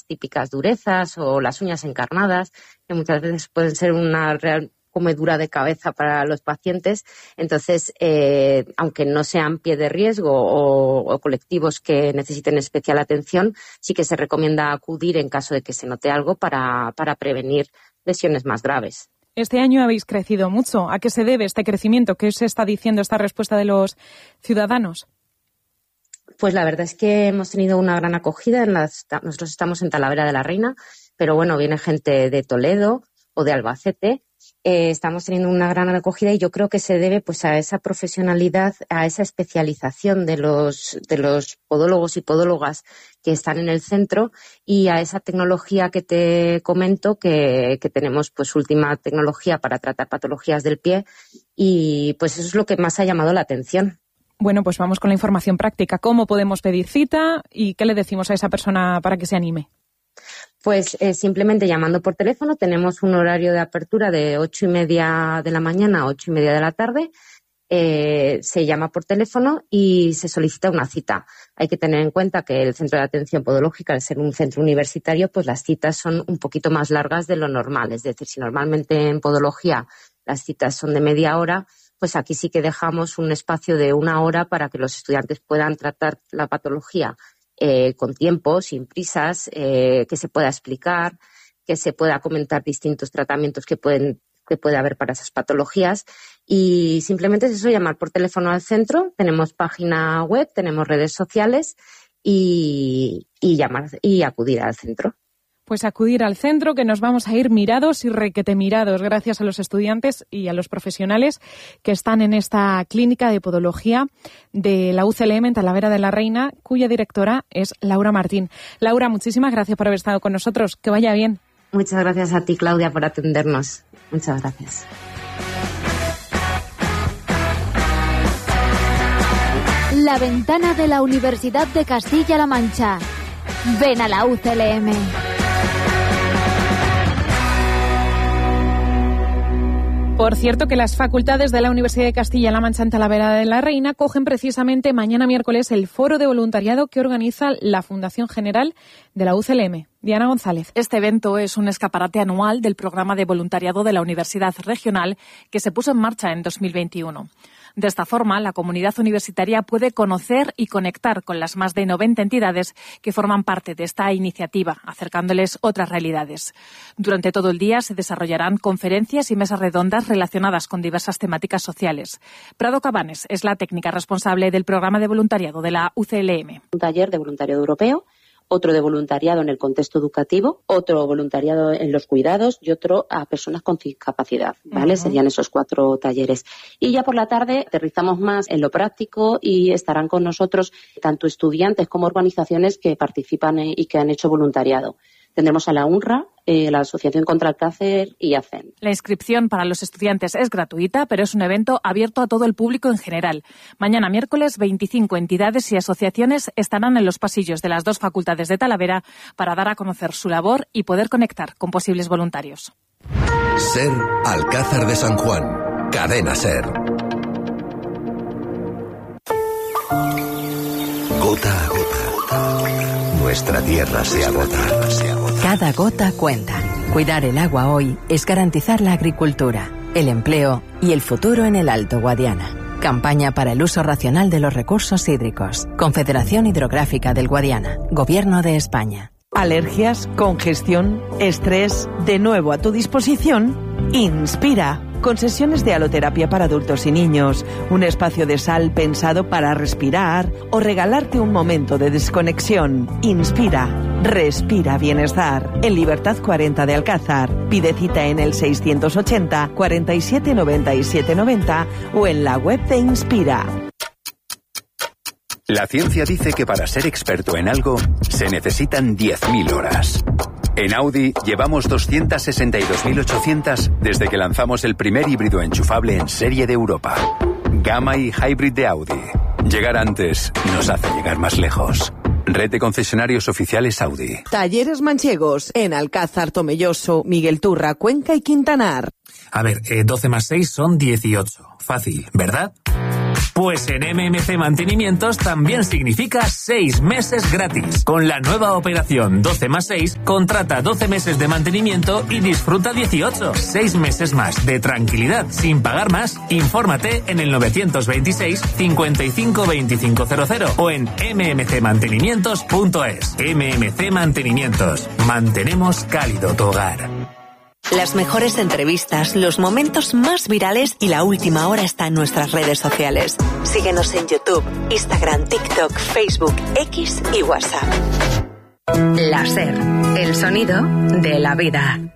típicas durezas o las uñas encarnadas, que muchas veces pueden ser una real comedura de cabeza para los pacientes. Entonces, aunque no sean pie de riesgo o colectivos que necesiten especial atención, sí que se recomienda acudir en caso de que se note algo para prevenir lesiones más graves. Este año habéis crecido mucho. ¿A qué se debe este crecimiento? ¿Qué os está diciendo esta respuesta de los ciudadanos? Pues la verdad es que hemos tenido una gran acogida. Nosotros estamos en Talavera de la Reina, pero bueno, viene gente de Toledo o de Albacete. Estamos teniendo una gran acogida y yo creo que se debe pues a esa profesionalidad, a esa especialización de los podólogos y podólogas que están en el centro y a esa tecnología que te comento que tenemos pues última tecnología para tratar patologías del pie y pues eso es lo que más ha llamado la atención. Bueno, pues vamos con la información práctica. ¿Cómo podemos pedir cita y qué le decimos a esa persona para que se anime? Pues simplemente llamando por teléfono. Tenemos un horario de apertura de 8:30 de la mañana a 8:30 de la tarde. Se llama por teléfono y se solicita una cita. Hay que tener en cuenta que el Centro de Atención Podológica, al ser un centro universitario, pues las citas son un poquito más largas de lo normal. Es decir, si normalmente en podología las citas son de media hora, pues aquí sí que dejamos un espacio de 1 hora para que los estudiantes puedan tratar la patología con tiempo, sin prisas, que se pueda explicar, que se pueda comentar distintos tratamientos que puede haber para esas patologías. Y simplemente es eso, llamar por teléfono al centro. Tenemos página web, tenemos redes sociales y llamar y acudir al centro. Pues acudir al centro, que nos vamos a ir mirados y requete mirados gracias a los estudiantes y a los profesionales que están en esta clínica de podología de la UCLM en Talavera de la Reina, cuya directora es Laura Martín. Laura, muchísimas gracias por haber estado con nosotros. Que vaya bien. Muchas gracias a ti, Claudia, por atendernos. Muchas gracias. La ventana de la Universidad de Castilla-La Mancha. Ven a la UCLM. Por cierto, que las facultades de la Universidad de Castilla-La Mancha en Talavera de la Reina cogen precisamente mañana miércoles el foro de voluntariado que organiza la Fundación General de la UCLM. Diana González. Este evento es un escaparate anual del programa de voluntariado de la Universidad Regional que se puso en marcha en 2021. De esta forma, la comunidad universitaria puede conocer y conectar con las más de 90 entidades que forman parte de esta iniciativa, acercándoles otras realidades. Durante todo el día se desarrollarán conferencias y mesas redondas relacionadas con diversas temáticas sociales. Prado Cabanes es la técnica responsable del programa de voluntariado de la UCLM. Un taller de voluntariado europeo, otro de voluntariado en el contexto educativo, otro voluntariado en los cuidados y otro a personas con discapacidad, ¿vale? Uh-huh. Serían esos 4 talleres. Y ya por la tarde aterrizamos más en lo práctico y estarán con nosotros tanto estudiantes como organizaciones que participan y que han hecho voluntariado. Tendremos a la UNRWA, la Asociación contra el Cáncer y ACEN. La inscripción para los estudiantes es gratuita, pero es un evento abierto a todo el público en general. Mañana miércoles, 25 entidades y asociaciones estarán en los pasillos de las 2 facultades de Talavera para dar a conocer su labor y poder conectar con posibles voluntarios. SER Alcázar de San Juan. Cadena SER. Gota a gota, nuestra tierra se agota. Cada gota cuenta. Cuidar el agua hoy es garantizar la agricultura, el empleo y el futuro en el Alto Guadiana. Campaña para el uso racional de los recursos hídricos. Confederación Hidrográfica del Guadiana. Gobierno de España. Alergias, congestión, estrés. De nuevo a tu disposición, Inspira. Con sesiones de haloterapia para adultos y niños, un espacio de sal pensado para respirar o regalarte un momento de desconexión. Inspira, respira bienestar. En Libertad 40 de Alcázar. Pide cita en el 680 47 97 90 o en la web de Inspira. La ciencia dice que para ser experto en algo se necesitan 10.000 horas. En Audi llevamos 262.800 desde que lanzamos el primer híbrido enchufable en serie de Europa. Gamma y Hybrid de Audi. Llegar antes nos hace llegar más lejos. Red de concesionarios oficiales Audi. Talleres manchegos en Alcázar, Tomelloso, Miguel Turra, Cuenca y Quintanar. A ver, 12 más 6 son 18. Fácil, ¿verdad? Pues en MMC Mantenimientos también significa 6 meses gratis. Con la nueva operación 12+6, contrata 12 meses de mantenimiento y disfruta 18. 6 meses más de tranquilidad sin pagar más. Infórmate en el 926 55 2500 o en mmcmantenimientos.es. MMC Mantenimientos. Mantenemos cálido tu hogar. Las mejores entrevistas, los momentos más virales y la última hora está en nuestras redes sociales. Síguenos en YouTube, Instagram, TikTok, Facebook, X y WhatsApp. La SER, el sonido de la vida.